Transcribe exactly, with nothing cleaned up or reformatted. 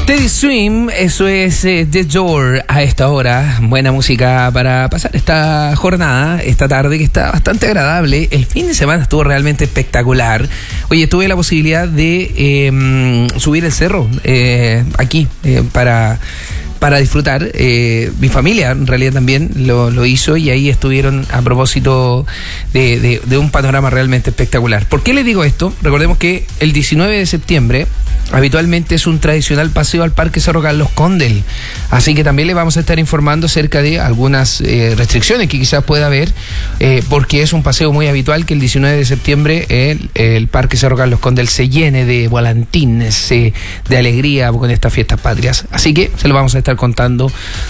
Teddy Swim, eso es eh, The Door a esta hora. Buena música para pasar esta jornada, esta tarde que está bastante agradable. El fin de semana estuvo realmente espectacular. Oye, tuve la posibilidad de eh, subir el cerro eh, aquí eh, para... para disfrutar. Eh, mi familia en realidad también lo, lo hizo y ahí estuvieron a propósito de, de, de un panorama realmente espectacular. ¿Por qué les digo esto? Recordemos que el diecinueve de septiembre habitualmente es un tradicional paseo al Parque Cerro Carlos Condel, así que también les vamos a estar informando acerca de algunas eh, restricciones que quizás pueda haber, eh, porque es un paseo muy habitual que el diecinueve de septiembre el, el Parque Cerro Carlos Condel se llene de volantines, eh, de alegría con estas fiestas patrias, así que se lo vamos a estar contando